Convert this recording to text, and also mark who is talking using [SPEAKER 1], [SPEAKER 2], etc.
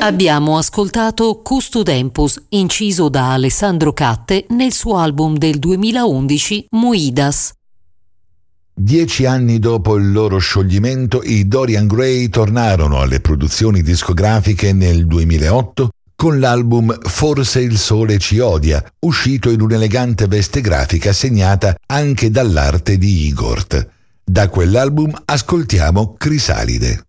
[SPEAKER 1] Abbiamo ascoltato Custo Tempus, inciso da Alessandro Catte nel suo album del 2011 Moidas.
[SPEAKER 2] 10 anni dopo il loro scioglimento, i Dorian Gray tornarono alle produzioni discografiche nel 2008 con l'album Forse il sole ci odia, uscito in un'elegante veste grafica segnata anche dall'arte di Igor. Da quell'album ascoltiamo Crisalide.